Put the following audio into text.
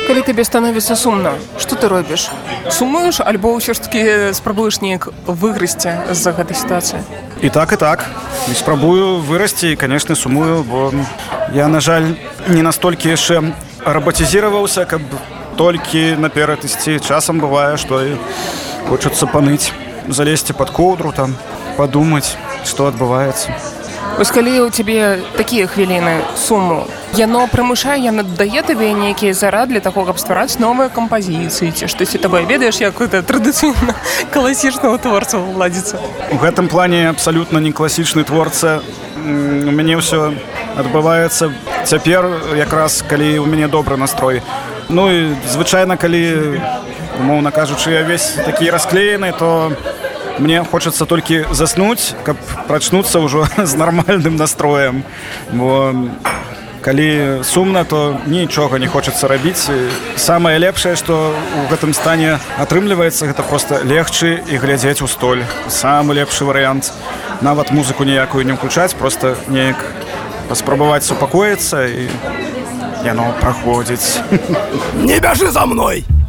Калі табе становіцца сумна, што ты робіш? Сумуеш, альбо ўсё ж такі спрабуеш неяк выгрызці з-за гэтай сітуацыі? І так. І спрабую вырасці, і, канешне, сумую, бо я, на жаль, не настолькі яшчэ рабатызіраваўся, каб толькі наперад ісці. Часам бывае, што і хочацца паныць, залезці пад коўдру, там, падумаць, што адбываецца. Вось калі ў цябе такія хвіліны суму, яно прымушае, яно дае табе нейкія зарад для таго, каб ствараць новыя кампазіцыі, ці штосьці табе, ведаеш, як гэта традыцыйна класічнага творца ладзіцца? У гэтым плане абсалютна не класічны творца. У мяне ўсё адбываецца цяпер, якраз калі ў мяне добры настрой. Ну і звычайна, калі, умоўна кажучы, я весь такі расклеены, то мне хочацца толькі заснуць, каб прачнуцца ўжо з нармальным настроем. Бо калі сумна, то нічога не хочацца рабіць. Самае лепшае, што ў гэтым стане атрымліваецца, гэта проста легчы і глядзець у столь. Самы лепшы варыянт. Нават музыку ніякую не ўключаць, проста неяк паспрабаваць супакоіцца, і яно праходзіць. Не бяжы за мной!